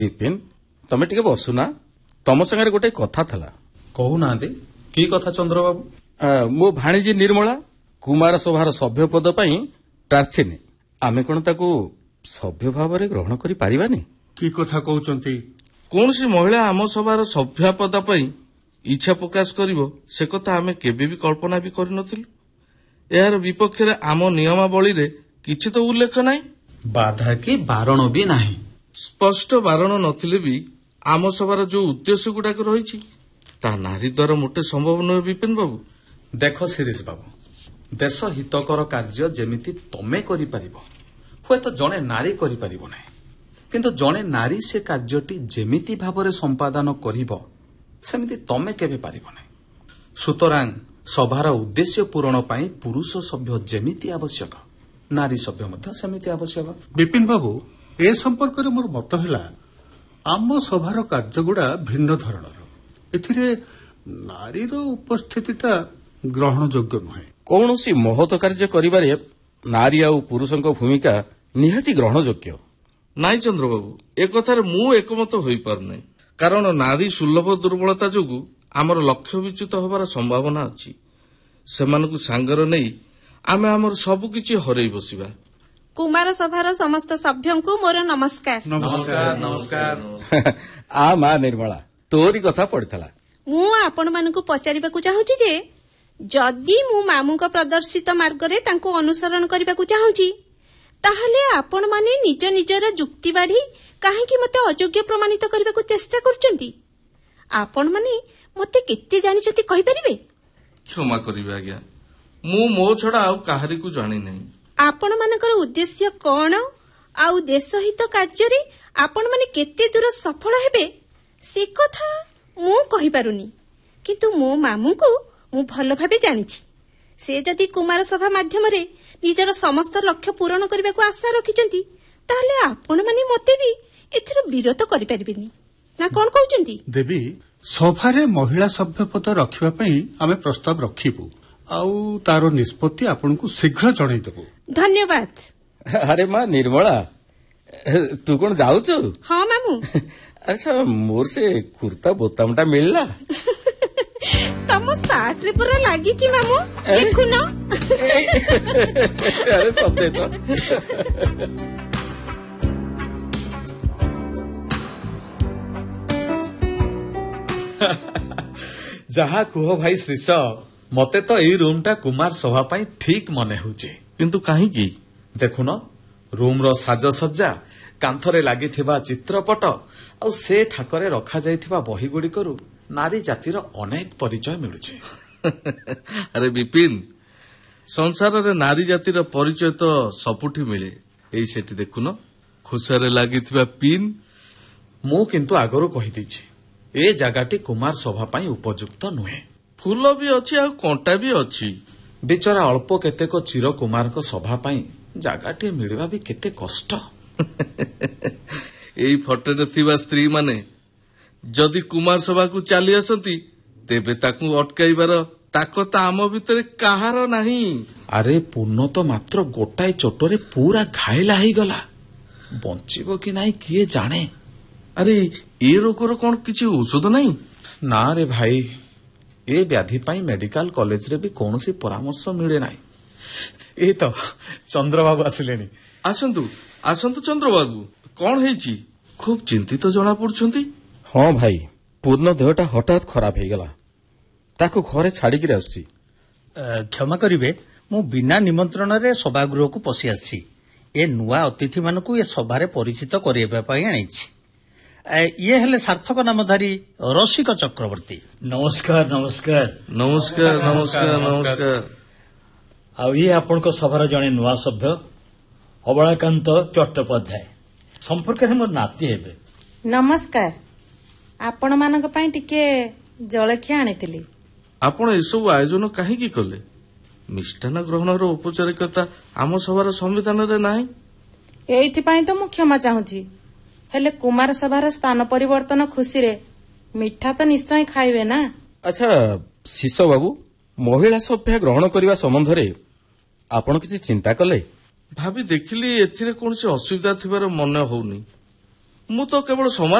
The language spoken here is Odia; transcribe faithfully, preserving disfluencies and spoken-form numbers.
ବିପିନ ତମେ ଟିକେ ବସୁନା, ତମ ସାଙ୍ଗରେ ଗୋଟେ କଥା ଥିଲା। କହୁନାହାନ୍ତି କି କଥା ଚନ୍ଦ୍ରବାବୁ? ମୋ ଭାଣିଜୀ ନିର୍ମଳା କୁମାର ସଭାର ସଭ୍ୟ ପଦ ପାଇଁ ପ୍ରାର୍ଥିନୀ। ଆମେ କଣ ତାକୁ ସଭ୍ୟ ଭାବରେ ଗ୍ରହଣ କରିପାରିବାନି? କି କଥା କହୁଛନ୍ତି? କୌଣସି ମହିଳା ଆମ ସଭାର ସଭ୍ୟ ପଦ ପାଇଁ ଇଚ୍ଛା ପ୍ରକାଶ କରିବ ସେ କଥା ଆମେ କେବେ ବି କଳ୍ପନା ବି କରିନଥିଲୁ। ଏହାର ବିପକ୍ଷରେ ଆମ ନିୟମାବଳୀରେ କିଛି ତ ଉଲ୍ଲେଖ ନାହିଁ, ବାଧା କି ବାରଣ ବି ନାହିଁ। ସ୍ପଷ୍ଟ ବାରଣ ନଥିଲେ ବି ଆମ ସଭାର ଯୋଉ ଉଦ୍ଦେଶ୍ୟ ଗୁଡାକ ରହିଛି ତାହା ନାରୀ ଦ୍ୱାରା ମୋଟେ ସମ୍ଭବ ନୁହେଁ। ବିପିନ ବାବୁ ଦେଖ ଶିରିଷ ବାବୁ, ଦେଶ ହିତକର କାର୍ଯ୍ୟ ଯେମିତି ତମେ କରିପାରିବ ହୁଏତ ଜଣେ ନାରୀ କରିପାରିବ ନାହିଁ, କିନ୍ତୁ ଜଣେ ନାରୀ ସେ କାର୍ଯ୍ୟଟି ଯେମିତି ଭାବରେ ସମ୍ପାଦନ କରିବ ସେମିତି ତମେ କେବେ ପାରିବ ନାହିଁ। ସୁତରାଂ ସଭାର ଉଦ୍ଦେଶ୍ୟ ପୂରଣ ପାଇଁ ପୁରୁଷ ସଭ୍ୟ ଯେମିତି ଆବଶ୍ୟକ ନାରୀ ସଭ୍ୟ ମଧ୍ୟ ସେମିତି ଆବଶ୍ୟକ। ବିପିନ ବାବୁ, ଏ ସମ୍ପର୍କରେ ମୋର ମତ ହେଲା ଆମ ସଭାର କାର୍ଯ୍ୟଗୁଡ଼ା ଭିନ୍ନ ଧରଣର। ଏଥିରେ ନାରୀର ଉପସ୍ଥିତିଟା ଗ୍ରହଣଯୋଗ୍ୟ ନୁହେଁ। କୌଣସି ମହତ କାର୍ଯ୍ୟ କରିବାରେ ନାରୀ ଆଉ ପୁରୁଷଙ୍କ ଭୂମିକା ନିହାତି ଗ୍ରହଣଯୋଗ୍ୟ। ନାଇଁ ଚନ୍ଦ୍ରବାବୁ, ଏ କଥାରେ ମୁଁ ଏକମତ ହୋଇପାରୁନାହିଁ। କାରଣ ନାରୀ ସୁଲଭ ଦୁର୍ବଳତା ଯୋଗୁଁ ଆମର ଲକ୍ଷ୍ୟ ବିଚ୍ୟୁତ ହେବାର ସମ୍ଭାବନା ଅଛି। ସେମାନଙ୍କୁ ସାଙ୍ଗରେ ନେଇ ଆମେ ଆମର ସବୁକିଛି ହରେଇ ବସିବା। କୁମାର ସଭାର ସମସ୍ତ ସଭ୍ୟଙ୍କୁ ମୋର ନମସ୍କାର। ନମସ୍କାର ନମସ୍କାର। ଆ ମା ନିର୍ମଳା, ତୋରି କଥା ପଡିଥିଲା। ମୁଁ ଆପଣମାନଙ୍କୁ ପଚାରିବାକୁ ଚାହୁଁଛି ଯେ ଯଦି ମୁଁ ମାମୁଙ୍କ ପ୍ରଦର୍ଶିତ ମାର୍ଗରେ ତାଙ୍କୁ ଅନୁସରଣ କରିବାକୁ ଚାହୁଁଛି ତାହେଲେ ଆପଣମାନେ ନିଜ ନିଜର ଯୁକ୍ତି ବାଢି କାହିଁକି ମୋତେ ଅଯୋଗ୍ୟ ପ୍ରମାଣିତ କରିବାକୁ ଚେଷ୍ଟା କରୁଛନ୍ତି? ଆପଣମାନେ ମୋତେ କେତେ ଜାଣିଛନ୍ତି କହିପାରିବେ? କ୍ଷମା କରିବେ ଆଜ୍ଞା, ମୁଁ ମୋ ଛଡା ଆଉ କାହାରିକୁ ଜାଣିନାହିଁ। ଆପଣମାନଙ୍କର ଉଦ୍ଦେଶ୍ୟ କଣ ଆଉ ଦେଶହିତ କାର୍ଯ୍ୟରେ ଆପଣମାନେ କେତେ ଦୂର ସଫଳ ହେବେ ସେ କଥା ମୁଁ କହିପାରୁନି, କିନ୍ତୁ ମୋ ମାମୁଙ୍କୁ ମୁଁ ଭଲ ଭାବେ ଜାଣିଛି। ସେ ଯଦି କୁମାର ସଭା ମାଧ୍ୟମରେ ନିଜର ସମସ୍ତ ଲକ୍ଷ୍ୟ ପୂରଣ କରିବାକୁ ଆଶା ରଖିଛନ୍ତି ତାହେଲେ ଆପଣମାନେ ମୋତେ ବି ଏଥିରୁ ବିରତ କରିପାରିବେନି, ନା କଣ କହୁଛନ୍ତି? ଦେବୀ, ସଭାରେ ମହିଳା ସଭ୍ୟ ପଦ ରଖିବା ପାଇଁ ଆମେ ପ୍ରସ୍ତାବ ରଖିବୁ ଆଉ ତାର ନିଷ୍ପତ୍ତି ଆପଣଙ୍କୁ ଶୀଘ୍ର ଜଣାଇଦେବୁ। ଧନ୍ୟବାଦ। ଆରେ ମା ନିର୍ମଳା, ତୁ କଣ ଯାଉଛୁ? ହଁ ମାମୁଁ। ଆଚ୍ଛା, ମୋର ସେ କୁର୍ତ୍ତା ବୋତାମଟା ମିଳିଲା? ତମ ସାର୍ଟରେ ପୁରା ଲାଗିଛି ମାମୁଁ, ଦେଖୁନ। ଆରେ ସତେ ତ। ଯାହା କୁହ ଭାଇ ଶ୍ରୀଷ, ମତେ ତ ଏଇ ରୁମଟା କୁମାର ସଭା ପାଇଁ ଠିକ ମନେ ହେଉଛି। କିନ୍ତୁ କାହିଁକି? ଦେଖୁନ, ରୁମର ସାଜସଜ୍ଜା, କାନ୍ଥରେ ଲାଗିଥିବା ଚିତ୍ରପଟ ଆଉ ସେ ଥାକରେ ରଖାଯାଇଥିବା ବହିଗୁଡ଼ିକରୁ ନାରୀ ଜାତିର ଅନେକ ପରିଚୟ ମିଳୁଛି। ଆରେ ବିପିନ, ସଂସାରରେ ନାରୀ ଜାତିର ପରିଚୟ ତ ସବୁଠି ମିଳେ। ଏଇ ସେଠି ଦେଖୁନ, ଖୋସାରେ ଲାଗିଥିବା ପିନ୍। ମୁଁ କିନ୍ତୁ ଆଗରୁ କହିଦେଇଛି, ଏ ଜାଗାଟି କୁମାର ସଭା ପାଇଁ ଉପଯୁକ୍ତ ନୁହେଁ। ଫୁଲ ବି ଅଛି ଆଉ କଣ୍ଟା ବି ଅଛି। ବିଚରା ଅଳ୍ପ କେତେକ ଚିର କୁମାରଙ୍କ ସଭା ପାଇଁ ଜାଗାଟିଏ ମିଳିବା ବି କେତେ କଷ୍ଟ। ଏଇ ଫଟୋରେ ଥିବା ସ୍ତ୍ରୀ ମାନେ ଯଦି କୁମାର ସଭାକୁ ଚାଲି ଆସନ୍ତି ତେବେ ତାକୁ ଅଟକାଇବାର ତାକତ ଆମ ଭିତରେ କାହାର ନାହିଁ। ଆରେ ପୂର୍ଣ୍ଣ ତ ମାତ୍ର ଗୋଟାଏ ଚୋଟରେ ପୁରା ଘାଇଲା ହେଇଗଲା, ବଞ୍ଚିବ କି ନାହିଁ କିଏ ଜାଣେ। ଆରେ ଏ ରୋଗର କଣ କିଛି ଔଷଧ ନାହିଁ? ନା ରେ ଭାଇ, ଏ ବ୍ୟାଧି ପାଇଁ ମେଡିକାଲ କଲେଜରେ ବି କୌଣସି ପରାମର୍ଶ ମିଳେ ନାହିଁ। ଏଇ ତ ଚନ୍ଦ୍ରବାବୁ ଆସିଲେଣି। ଆସନ୍ତୁ ଆସନ୍ତୁ ଚନ୍ଦ୍ରବାବୁ, କଣ ହେଇଛି? ଖୁବ ଚିନ୍ତିତ ଜଣା ପଡୁଛନ୍ତି। ହଁ ଭାଇ, ପୂର୍ଣ୍ଣ ଦେହଟା ହଠାତ୍ ଖରାପ ହେଇଗଲା, ତାକୁ ଘରେ ଛାଡିକିରି ଆସୁଛି। କ୍ଷମା କରିବେ, ମୁଁ ବିନା ନିମନ୍ତ୍ରଣରେ ସଭାଗୃହକୁ ପଶି ଆସିଛି। ଏ ନୂଆ ଅତିଥିମାନଙ୍କୁ ଏ ସଭାରେ ପରିଚିତ କରାଇବା ପାଇଁ ଆଣିଛି। ଇଏ ହେଲେ ସାର୍ଥକ ନାମଧାରୀ ରସିକ ଚକ୍ରବର୍ତ୍ତୀ। ନମସ୍କାର ନମସ୍କାର ନମସ୍କାର ନମସ୍କାର ନମସ୍କାର। ଆଉ ଇଏ ଆପଣଙ୍କ ସଭାର ଜଣେ ନୂଆ ସଭ୍ୟ ଅବଳାକାନ୍ତ ଚଟ୍ଟୋପାଧ୍ୟାୟ, ସମ୍ପର୍କରେ ମୋର ନାତି ହେବେ। ନମସ୍କାର। ଆପଣମାନଙ୍କ ପାଇଁ ଟିକେ ଜଳଖିଆ ଆଣିଥିଲି। ଆପଣ ଏସବୁ ଆୟୋଜନ କାହିଁକି କଲେ? ମିଷ୍ଟାନ୍ନ ଗ୍ରହଣର ଔପଚାରିକତା ଆମ ସଭାର ସମ୍ବିଧାନରେ ନାହିଁ। ଏଇଥିପାଇଁ ତ ମୁଁ କ୍ଷମା ଚାହୁଁଛି, ହେଲେ କୁମାର ସଭାର ସ୍ଥାନ ପରିବର୍ତ୍ତନ ଖୁସିରେ ମିଠା ତ ନିଶ୍ଚୟ ଖାଇବେ ନା। ଆଚ୍ଛା ଶିଷ ବାବୁ, ମହିଳା ସଭ୍ୟା ଗ୍ରହଣ କରିବା ସମ୍ବନ୍ଧରେ ଆପଣ କିଛି ଚିନ୍ତା କଲେ? ଭାବି ଦେଖିଲି ଏଥିରେ କୌଣସି ଅସୁବିଧା ଥିବାର ମନେ ହଉନି। ମୁଁ ତ କେବଳ ସମାଜ